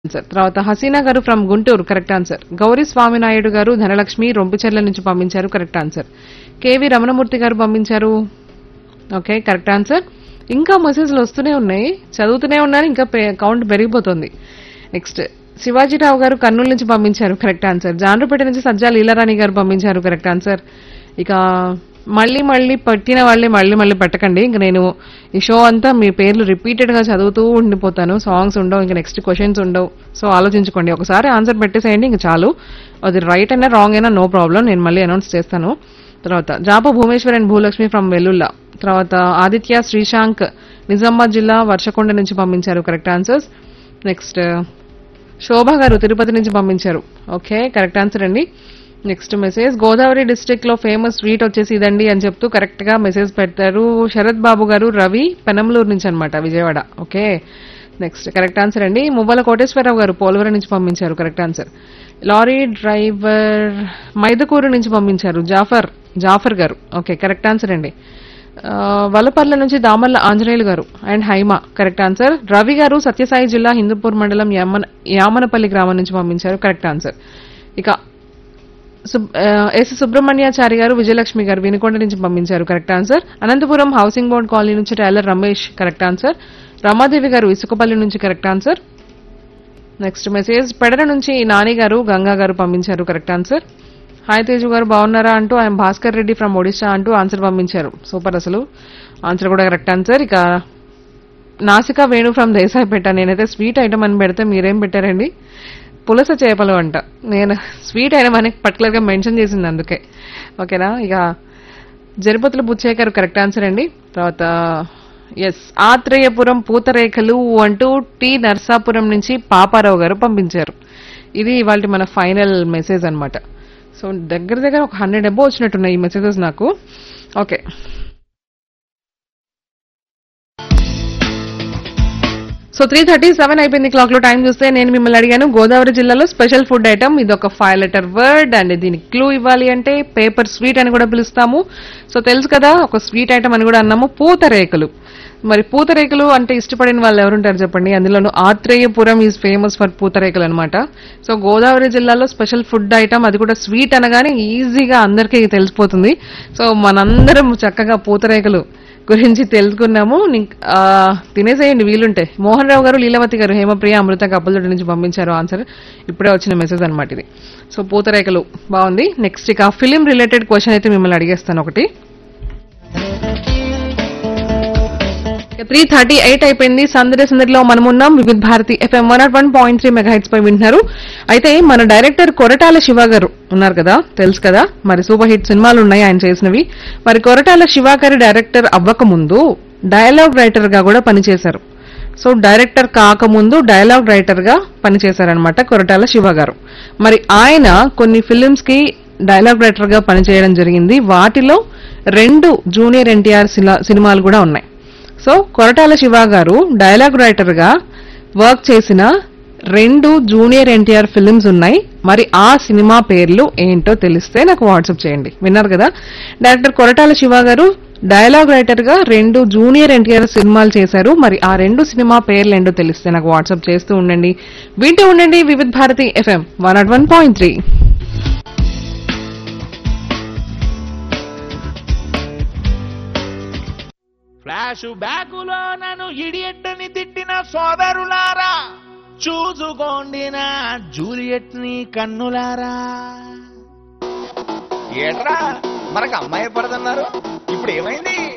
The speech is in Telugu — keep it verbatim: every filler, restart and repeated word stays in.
ఆన్సర్. తర్వాత హసీనా గారు from Guntur correct answer. Gauri Swami Naidu గారు ధనలక్ష్మి రొంపిచెర్ల నుంచి పంపించారు కరెక్ట్ ఆన్సర్. కేవి రమణమూర్తి గారు పంపించారు. Okay correct answer. ఇంకా మెసేజ్లు వస్తూనే ఉన్నాయి, చదువుతూనే ఉన్నాను, ఇంకా కౌంట్ పెరిగిపోతుంది. నెక్స్ట్ శివాజీరావు గారు కర్నూలు నుంచి పంపించారు కరెక్ట్ ఆన్సర్. జాండ్రుపేట నుంచి సజ్జా లీలారాణి గారు పంపించారు కరెక్ట్ ఆన్సర్. ఇక మళ్ళీ మళ్ళీ పట్టిన వాళ్ళే మళ్ళీ మళ్ళీ పెట్టకండి, ఇంక నేను ఈ షో అంతా మీ పేర్లు రిపీటెడ్ గా చదువుతూ ఉండిపోతాను. సాంగ్స్ ఉండవు, ఇంకా నెక్స్ట్ క్వశ్చన్స్ ఉండవు. సో ఆలోచించుకోండి, ఒకసారి ఆన్సర్ పెట్టేసేయండి, ఇంక చాలు. అది రైట్ అయినా రాంగ్ అయినా నో ప్రాబ్లం, నేను మళ్ళీ అనౌన్స్ చేస్తాను. తర్వాత జాప భూమేశ్వర్ అండ్ భూలక్ష్మి ఫ్రమ్ వెల్లుల్లా. తర్వాత ఆదిత్య శ్రీశాంక్ నిజామాబాద్ జిల్లా వర్షకొండ నుంచి పంపించారు కరెక్ట్ ఆన్సర్స్. నెక్స్ట్ శోభ గారు తిరుపతి నుంచి పంపించారు. ఓకే కరెక్ట్ ఆన్సర్ అండి. నెక్స్ట్ మెసేజ్ గోదావరి డిస్ట్రిక్ట్ లో ఫేమస్ స్వీట్ వచ్చేసి ఇదండి అని చెప్తూ కరెక్ట్ గా మెసేజ్ పెట్టారు శరత్ బాబు గారు రవి పెనంలూరు నుంచి అనమాట, Vijayawada. Okay next correct answer అండి. మువ్వల కోటేశ్వరరావు గారు పోలవరం నుంచి పంపించారు correct answer. Lorry driver Mydukur నుంచి పంపించారు జాఫర్ జాఫర్ గారు. ఓకే కరెక్ట్ ఆన్సర్ అండి. వలపర్ల నుంచి దామర్ల ఆంజనేయులు గారు and Haima correct answer. Ravi గారు సత్యసాయి జిల్లా హిందూపూర్ మండలం యామన యామనపల్లి గ్రామం నుంచి పంపించారు కరెక్ట్ ఆన్సర్. ఇక ఎస్ సుబ్రహ్మణ్యాచారి గారు విజయలక్ష్మి గారు వినుకొండ నుంచి పంపించారు correct answer. Anantapuram housing board colony నుంచి tailor Ramesh correct answer. Ramadevi గారు ఇసుకపల్లి నుంచి కరెక్ట్ ఆన్సర్. నెక్స్ట్ మెసేజ్ పెడర నుంచి నాని గారు గంగా గారు పంపించారు కరెక్ట్ ఆన్సర్. హాయ్ తేజు గారు బాగున్నారా అంటూ ఐఎమ్ భాస్కర్ రెడ్డి ఫ్రమ్ ఒడిశా అంటూ ఆన్సర్ పంపించారు. సూపర్, అసలు ఆన్సర్ కూడా కరెక్ట్ ఆన్సర్. ఇక నాసికా వేణు ఫ్రమ్ దేశాయిపేట, నేనైతే స్వీట్ ఐటమ్ అని పెడితే మీరేం పెట్టారండి? పులస చేపలు అంట. నేను స్వీట్ ఐటమ్ అని పర్టికులర్ గా మెన్షన్ చేసింది అందుకే. ఓకేనా. ఇక జరిపతులు బుచ్చేకారు కరెక్ట్ ఆన్సర్ అండి. తర్వాత ఎస్ ఆత్రేయపురం పూతరేఖలు అంటూ టి నర్సాపురం నుంచి పాపారావు గారు పంపించారు. ఇది ఇవాళ మన ఫైనల్ మెసేజ్ అన్నమాట. సో దగ్గర దగ్గర ఒక హండ్రెడ్ అబో వచ్చినట్టున్నాయి ఈ మెసేజెస్ నాకు. Okay so three thirty seven అయిపోయింది క్లాక్ లో. టైం చూస్తే నేను మిమ్మల్ని అడిగాను గోదావరి జిల్లాలో స్పెషల్ ఫుడ్ ఐటమ్ ఇది ఒక ఫైవ్ లెటర్ వర్డ్ అండ్ దీనికి క్లూ ఇవ్వాలి అంటే పేపర్ స్వీట్ అని కూడా పిలుస్తాము. సో తెలుసు కదా, ఒక స్వీట్ ఐటమ్ అని కూడా అన్నాము, పూతరేకులు. మరి పూతరేకులు అంటే ఇష్టపడిన వాళ్ళు ఎవరుంటారు చెప్పండి? అందులోనూ ఆత్రేయపురం ఈజ్ ఫేమస్ ఫర్ పూతరేకులు అనమాట. సో గోదావరి జిల్లాలో స్పెషల్ ఫుడ్ ఐటమ్, అది కూడా స్వీట్ అనగానే ఈజీగా అందరికీ తెలిసిపోతుంది. సో మనందరం చక్కగా పూతరేకులు గురించి తెలుసుకున్నాము. తినేసేయండి వీలుంటే. మోహన్ రావు గారు లీలావతి గారు హేమప్రియ అమృత కప్పలతోటి నుంచి పంపించారు ఆన్సర్. ఇప్పుడే వచ్చిన మెసేజ్ అనమాట ఇది. సో పూతరేకులు బాగుంది. నెక్స్ట్ ఇక ఫిలిం రిలేటెడ్ క్వశ్చన్ అయితే మిమ్మల్ని అడిగేస్తాను ఒకటి. త్రీ థర్టీ ఎయిట్ అయిపోయింది. సందడి సందడిలో మనం ఉన్నాం. వివిధ Bharati FM one not one point three mega హెట్స్ పై వింటున్నారు. అయితే మన డైరెక్టర్ కొరటాల శివ గారు ఉన్నారు కదా, తెలుసు కదా, మరి సూపర్ హిట్ సినిమాలు ఉన్నాయి ఆయన చేసినవి. మరి కొరటాల శివ గారి డైరెక్టర్ అవ్వక ముందు డైలాగ్ రైటర్ గా కూడా పనిచేశారు. సో డైరెక్టర్ కాకముందు డైలాగ్ రైటర్ గా పనిచేశారనమాట కొరటాల శివ గారు. మరి ఆయన కొన్ని ఫిలిమ్స్ కి డైలాగ్ రైటర్ గా పనిచేయడం జరిగింది. వాటిలో రెండు జూనియర్ ఎన్టీఆర్ సినిమాలు కూడా ఉన్నాయి. సో కొరటాల శివ గారు డైలాగ్ రైటర్ గా వర్క్ చేసిన రెండు జూనియర్ ఎన్టీఆర్ ఫిల్మ్స్ ఉన్నాయి. మరి ఆ సినిమా పేర్లు ఏంటో తెలిస్తే నాకు వాట్సాప్ చేయండి. విన్నారు కదా, డైరెక్టర్ కొరటాల శివ గారు డైలాగ్ రైటర్ గా రెండు జూనియర్ ఎన్టీఆర్ సినిమాలు చేశారు. మరి ఆ రెండు సినిమా పేర్లు ఏంటో తెలిస్తే నాకు వాట్సాప్ చేస్తూ ఉండండి. వింటూ ఉండండి వివిధ Bharati FM one not one point three. Flash బ్యాకులో నన్ను ఇడియట్ అని తిట్టిన సోదరులారా, చూసుకోండి నా జూలియట్ ని కన్నులారా. ఏట్రా మనకు అమ్మాయి పడదన్నారు, ఇప్పుడు ఏమైంది?